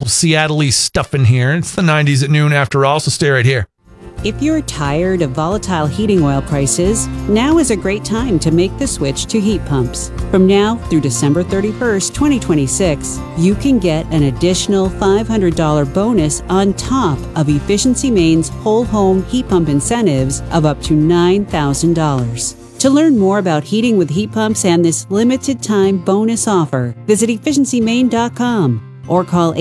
Seattle-y stuff in here. It's the 90s at noon after all, so stay right here. If you're tired of volatile heating oil prices, now is a great time to make the switch to heat pumps. From now through December 31st, 2026, you can get an additional $500 bonus on top of Efficiency Maine's whole home heat pump incentives of up to $9,000. To learn more about heating with heat pumps and this limited time bonus offer, visit efficiencymaine.com or call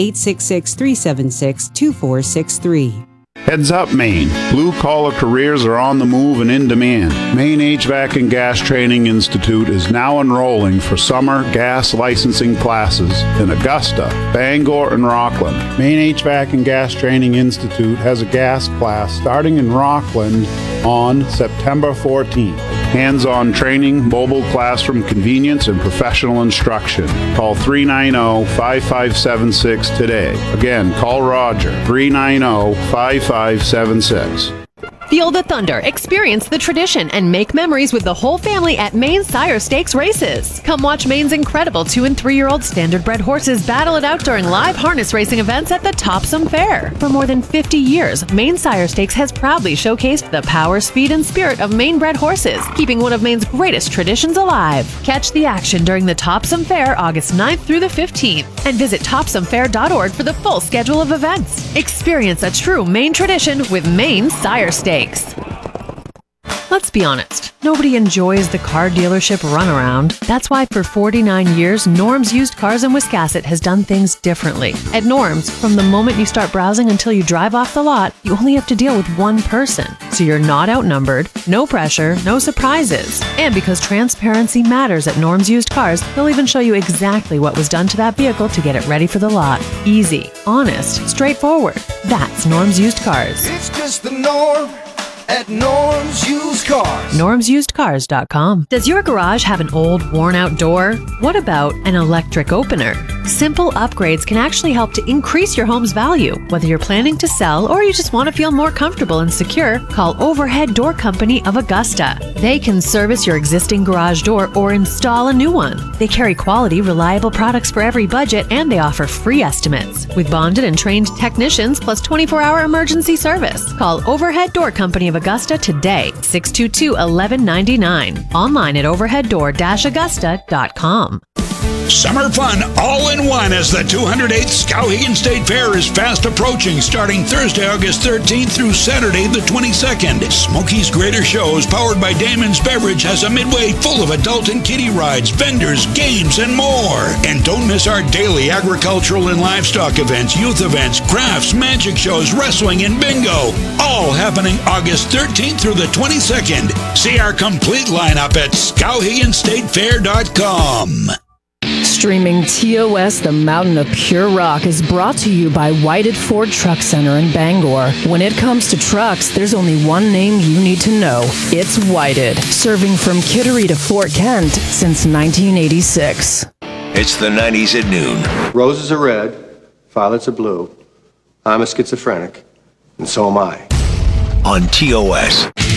866-376-2463. Heads up, Maine. Blue-collar careers are on the move and in demand. Maine HVAC and Gas Training Institute is now enrolling for summer gas licensing classes in Augusta, Bangor, and Rockland. Maine HVAC and Gas Training Institute has a gas class starting in Rockland on September 14th. Hands-on training, mobile classroom convenience, and professional instruction. Call 390-5576 today. Again, call Roger, 390-5576. Feel the thunder, experience the tradition, and make memories with the whole family at Maine Sire Stakes races. Come watch Maine's incredible 2- and 3-year-old standard-bred horses battle it out during live harness racing events at the Topsom Fair. For more than 50 years, Maine Sire Stakes has proudly showcased the power, speed, and spirit of Maine-bred horses, keeping one of Maine's greatest traditions alive. Catch the action during the Topsom Fair August 9th through the 15th, and visit topsomfair.org for the full schedule of events. Experience a true Maine tradition with Maine Sire Stakes. Let's be honest, nobody enjoys the car dealership runaround. That's why for 49 years, Norm's Used Cars in Wiscasset has done things differently. At Norm's, from the moment you start browsing until you drive off the lot, you only have to deal with one person. So you're not outnumbered, no pressure, no surprises. And because transparency matters at Norm's Used Cars, they'll even show you exactly what was done to that vehicle to get it ready for the lot. Easy, honest, straightforward. That's Norm's Used Cars. It's just the norm at Norm's Used Cars. NormsUsedCars.com. Does your garage have an old, worn-out door? What about an electric opener? Simple upgrades can actually help to increase your home's value. Whether you're planning to sell or you just want to feel more comfortable and secure, call Overhead Door Company of Augusta. They can service your existing garage door or install a new one. They carry quality, reliable products for every budget, and they offer free estimates. With bonded and trained technicians plus 24-hour emergency service. Call Overhead Door Company of Augusta today, 622-1199. Online at overheaddoor-augusta.com. Summer fun all in one as the 208th Skowhegan State Fair is fast approaching, starting Thursday, August 13th through Saturday, the 22nd. Smokey's Greater Shows, powered by Damon's Beverage, has a midway full of adult and kiddie rides, vendors, games, and more. And don't miss our daily agricultural and livestock events, youth events, crafts, magic shows, wrestling, and bingo. All happening August 13th through the 22nd. See our complete lineup at SkowheganStateFair.com. Streaming TOS, the Mountain of Pure Rock, is brought to you by Whited Ford Truck Center in Bangor. When it comes to trucks, there's only one name you need to know. It's Whited, serving from Kittery to Fort Kent since 1986. It's the 90s at noon. Roses are red, violets are blue. I'm a schizophrenic, and so am I. On TOS.